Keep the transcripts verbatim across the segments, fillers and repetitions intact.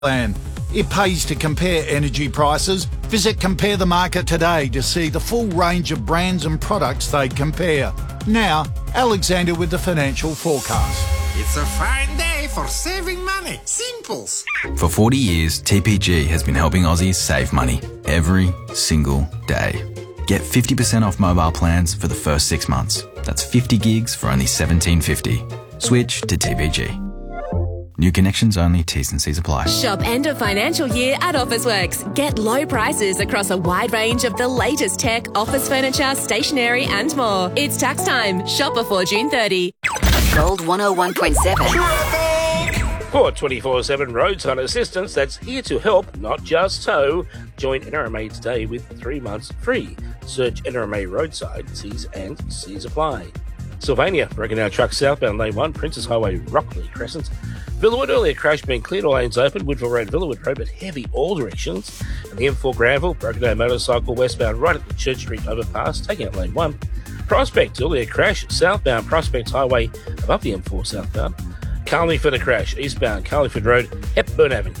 plan. It pays to compare energy prices. Visit Compare the Market today to see the full range of brands and products they compare. Now, Alexander with the financial forecast. It's a fine day for saving money. Simples. For forty years, T P G has been helping Aussies save money every single day. Get fifty percent off mobile plans for the first six months. That's fifty gigs for only seventeen fifty. Switch to T P G. New connections only, T's and C's apply. Shop end of financial year at Officeworks. Get low prices across a wide range of the latest tech, office furniture, stationery and more. It's tax time. Shop before June thirtieth. Gold one oh one point seven. For twenty-four seven roadside assistance that's here to help, not just tow. Join N R M A today with three months free. Search N R M A Roadside, T's and C's apply. Sylvania, broken down truck southbound lane one, Princess Highway, Rockley Crescent. Villawood, earlier crash being cleared, all lanes open. Woodville Road, Villawood Road, but heavy all directions. And the M four Granville, broken down motorcycle westbound right at the Church Street overpass, taking out lane one. Prospect, earlier crash, southbound Prospect Highway above the M four southbound. Carlingford, a crash, eastbound Carlingford Road, Hepburn Avenue.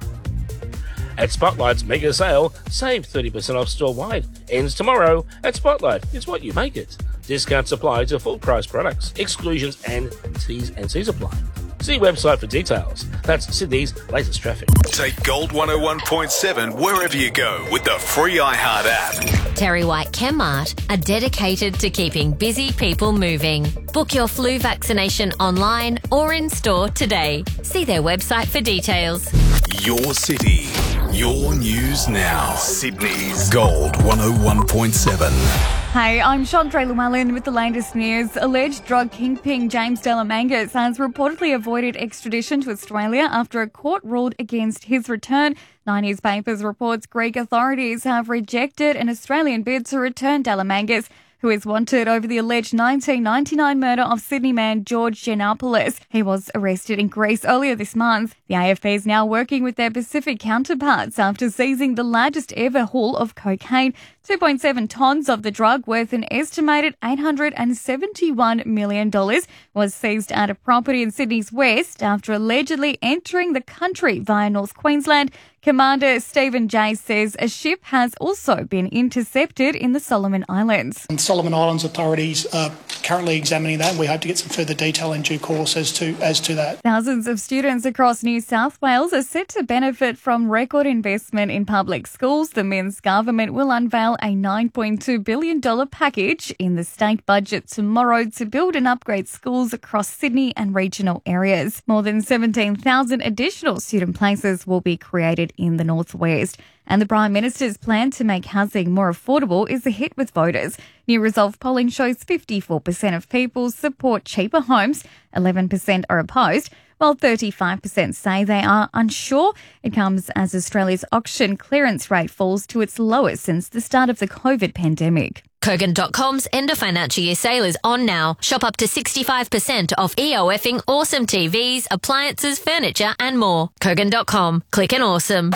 At Spotlight's mega sale, save thirty percent off store-wide. Ends tomorrow. At Spotlight, it's what you make it. Discounts apply to full-price products. Exclusions and T's and C's apply. See website for details. That's Sydney's latest traffic. Take Gold one oh one point seven wherever you go with the free iHeart app. Terry White Chemmart are dedicated to keeping busy people moving. Book your flu vaccination online or in store today. See their website for details. Your city, your news now. Sydney's Gold one oh one point seven. Hey, I'm Chandra Llewellyn with the latest news. Alleged drug kingpin James Delamangas has reportedly avoided extradition to Australia after a court ruled against his return. Nine Newspapers reports Greek authorities have rejected an Australian bid to return Delamangas, who is wanted over the alleged nineteen ninety-nine murder of Sydney man George Giannopoulos. He was arrested in Greece earlier this month. The A F P is now working with their Pacific counterparts after seizing the largest ever haul of cocaine. two point seven tonnes of the drug, worth an estimated eight hundred seventy-one million dollars, was seized at a property in Sydney's west after allegedly entering the country via North Queensland. Commander Stephen Jay says a ship has also been intercepted in the Solomon Islands. And Solomon Islands authorities are currently examining that, and we hope to get some further detail in due course as to as to that. Thousands of students across New South Wales are set to benefit from record investment in public schools. The Minns government will unveil a nine point two billion dollars package in the state budget tomorrow to build and upgrade schools across Sydney and regional areas. More than seventeen thousand additional student places will be created in the northwest. And the Prime Minister's plan to make housing more affordable is a hit with voters. New Resolve polling shows fifty-four percent of people support cheaper homes, eleven percent are opposed, while thirty-five percent say they are unsure. It comes as Australia's auction clearance rate falls to its lowest since the start of the COVID pandemic. Kogan dot com's end of financial year sale is on now. Shop up to sixty-five percent off EOFing awesome T Vs, appliances, furniture and more. Kogan dot com. Click and awesome.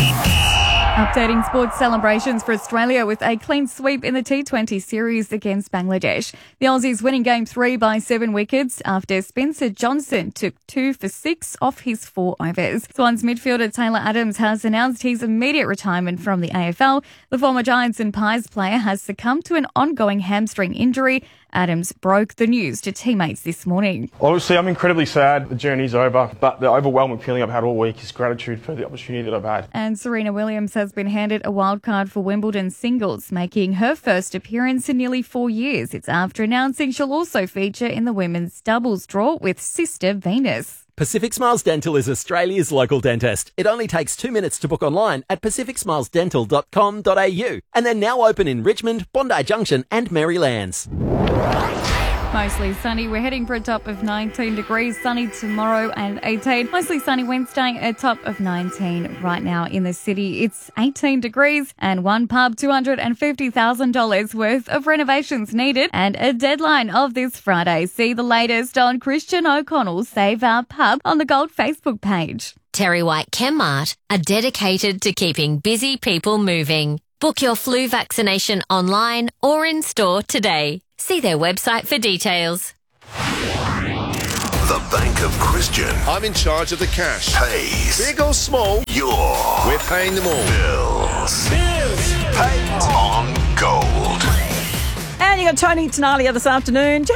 Updating sports celebrations for Australia with a clean sweep in the T twenty series against Bangladesh. The Aussies winning game three by seven wickets after Spencer Johnson took two for six off his four overs. Swans midfielder Taylor Adams has announced his immediate retirement from the A F L. The former Giants and Pies player has succumbed to an ongoing hamstring injury. Adams broke the news to teammates this morning. Obviously, I'm incredibly sad the journey's over, but the overwhelming feeling I've had all week is gratitude for the opportunity that I've had. And Serena Williams has been handed a wildcard for Wimbledon singles, making her first appearance in nearly four years. It's after announcing she'll also feature in the women's doubles draw with sister Venus. Pacific Smiles Dental is Australia's local dentist. It only takes two minutes to book online at pacific smiles dental dot com dot a u. And they're now open in Richmond, Bondi Junction and Marylands. Mostly sunny. We're heading for a top of nineteen degrees. Sunny tomorrow and eighteen. Mostly sunny Wednesday, a top of nineteen right now in the city. It's eighteen degrees and one pub, two hundred fifty thousand dollars worth of renovations needed and a deadline of this Friday. See the latest on Christian O'Connell's Save Our Pub on the Gold Facebook page. Terry White Chemmart are dedicated to keeping busy people moving. Book your flu vaccination online or in store today. See their website for details. The Bank of Christian I'm in charge of the cash. pays. Big or small, Your we're paying them all. bills. Bills. Paid on Gold. And you got Tony Tenalia this afternoon.